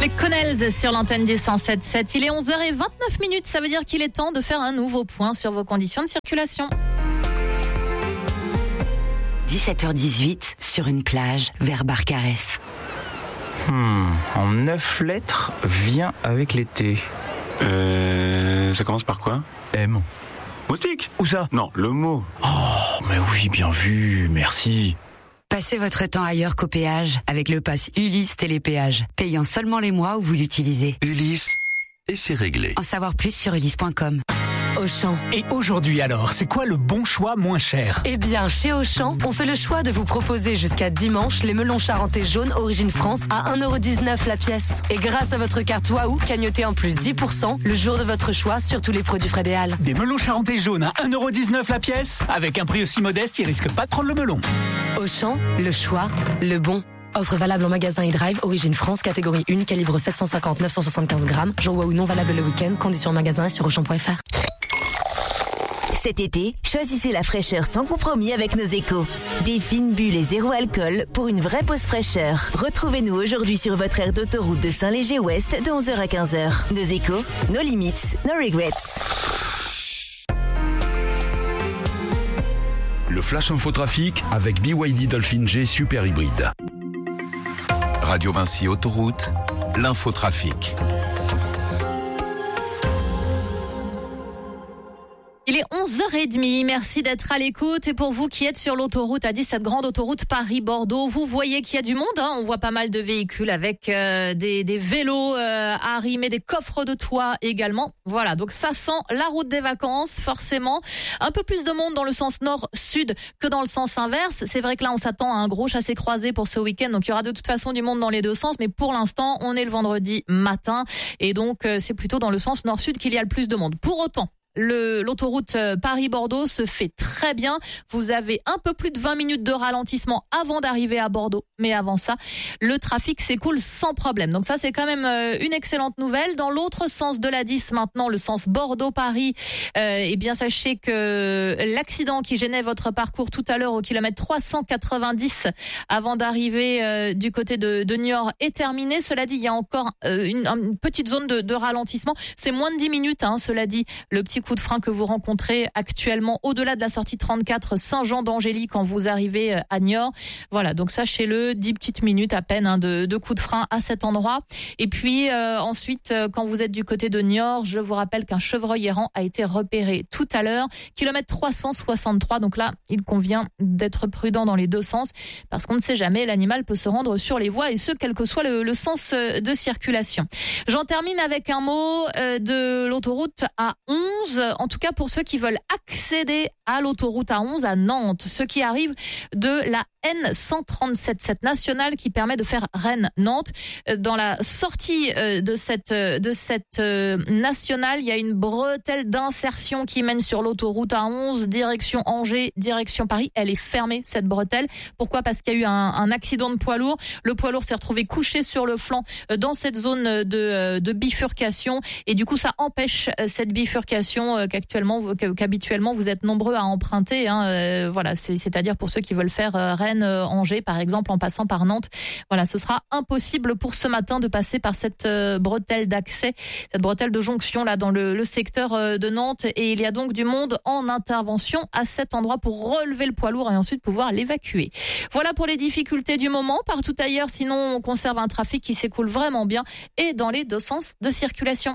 C'est Connells sur l'antenne du 107.7. Il est 11h29, ça veut dire qu'il est temps de faire un nouveau point sur vos conditions de circulation. 17h18 sur une plage vers Barcarès. En 9 lettres, vient avec l'été. Ça commence par quoi? M. Moustique? Où ça? Non, le mot. Oh, mais oui, bien vu, merci. Passez votre temps ailleurs qu'au péage avec le pass Ulysse Télépéage, payant seulement les mois où vous l'utilisez. Ulysse, et c'est réglé. En savoir plus sur ulysse.com. Auchan. Et aujourd'hui alors, c'est quoi le bon choix moins cher? Eh bien, chez Auchan, on fait le choix de vous proposer jusqu'à dimanche les melons charentais jaunes Origine France à 1,19€ la pièce. Et grâce à votre carte Waouh, cagnotez en plus 10% le jour de votre choix sur tous les produits Frédéal. Des melons charentais jaunes à 1,19€ la pièce? Avec un prix aussi modeste, ils risquent pas de prendre le melon. Auchan, le choix, le bon. Offre valable en magasin et drive, Origine France, catégorie 1, calibre 750-975 grammes. Jour Waouh non valable le week-end, conditions en magasin et sur Auchan.fr. Cet été, choisissez la fraîcheur sans compromis avec nos échos. Des fines bulles et zéro alcool pour une vraie pause fraîcheur. Retrouvez-nous aujourd'hui sur votre aire d'autoroute de Saint-Léger-Ouest de 11h à 15h. Nos échos, nos limites, no regrets. Le Flash Infotrafic avec BYD Dolphin G Super Hybride. Radio Vinci Autoroute, l'infotrafic. Il est 11h30, merci d'être à l'écoute. Et pour vous qui êtes sur l'autoroute A10, cette grande autoroute Paris-Bordeaux, vous voyez qu'il y a du monde. On voit pas mal de véhicules avec des vélos arrimés, des coffres de toit également. Voilà, donc ça sent la route des vacances, forcément. Un peu plus de monde dans le sens nord-sud que dans le sens inverse. C'est vrai que là, on s'attend à un gros chassé-croisé pour ce week-end. Donc il y aura de toute façon du monde dans les deux sens. Mais pour l'instant, on est le vendredi matin. Et donc, c'est plutôt dans le sens nord-sud qu'il y a le plus de monde. Pour autant, l'autoroute Paris-Bordeaux se fait très bien. Vous avez un peu plus de 20 minutes de ralentissement avant d'arriver à Bordeaux. Mais avant ça, le trafic s'écoule sans problème. Donc ça, c'est quand même une excellente nouvelle. Dans l'autre sens de la 10 maintenant, le sens Bordeaux-Paris, eh bien, sachez que l'accident qui gênait votre parcours tout à l'heure au kilomètre 390 avant d'arriver du côté de Niort est terminé. Cela dit, il y a encore une petite zone de ralentissement. C'est moins de 10 minutes, cela dit, le petit coup de frein que vous rencontrez actuellement au-delà de la sortie 34 Saint-Jean d'Angély quand vous arrivez à Niort. Voilà, donc sachez-le, 10 petites minutes à peine de coup de frein à cet endroit. Et puis ensuite, quand vous êtes du côté de Niort, je vous rappelle qu'un chevreuil errant a été repéré tout à l'heure, kilomètre 363. Donc là, il convient d'être prudent dans les deux sens parce qu'on ne sait jamais, l'animal peut se rendre sur les voies et ce, quel que soit le sens de circulation. J'en termine avec un mot de l'autoroute A11. En tout cas pour ceux qui veulent accéder à l'autoroute A11 à Nantes, ceux qui arrivent de la N137, cette nationale qui permet de faire Rennes-Nantes. Dans la sortie de cette nationale, il y a une bretelle d'insertion qui mène sur l'autoroute A11, direction Angers, direction Paris. Elle est fermée, cette bretelle. Pourquoi? Parce qu'il y a eu un accident de poids lourd. Le poids lourd s'est retrouvé couché sur le flanc dans cette zone de bifurcation. Et du coup, ça empêche cette bifurcation qu'habituellement vous êtes nombreux à emprunter. Voilà, c'est-à-dire pour ceux qui veulent faire Rennes-Angers, par exemple, en passant par Nantes. Voilà, ce sera impossible pour ce matin de passer par cette bretelle d'accès, cette bretelle de jonction là dans le secteur de Nantes. Et il y a donc du monde en intervention à cet endroit pour relever le poids lourd et ensuite pouvoir l'évacuer. Voilà pour les difficultés du moment. Partout ailleurs, sinon, on conserve un trafic qui s'écoule vraiment bien et dans les deux sens de circulation.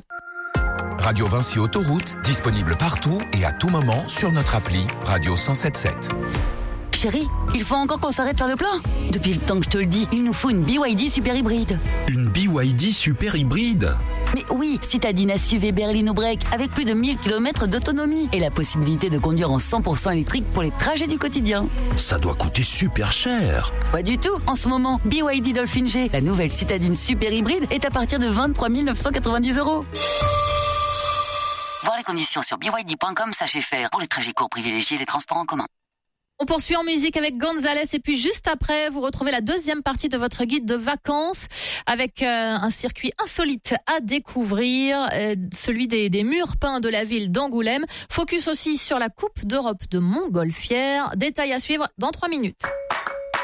Radio Vinci Autoroute, disponible partout et à tout moment sur notre appli Radio 107.7. Chérie, il faut encore qu'on s'arrête faire le plein. Depuis le temps que je te le dis, il nous faut une BYD Super Hybride. Une BYD Super Hybride? Mais oui, citadine SUV berline break avec plus de 1000 km d'autonomie et la possibilité de conduire en 100% électrique pour les trajets du quotidien. Ça doit coûter super cher. Pas du tout. En ce moment, BYD Dolphin G, la nouvelle citadine Super Hybride, est à partir de 23 990 €. Voir les conditions sur BYD.com, sachez faire. Pour les trajets courts, privilégiez les transports en commun. On poursuit en musique avec Gonzalez et puis juste après, vous retrouvez la deuxième partie de votre guide de vacances avec un circuit insolite à découvrir, celui des murs peints de la ville d'Angoulême. Focus aussi sur la Coupe d'Europe de Montgolfière. Détails à suivre dans 3 minutes.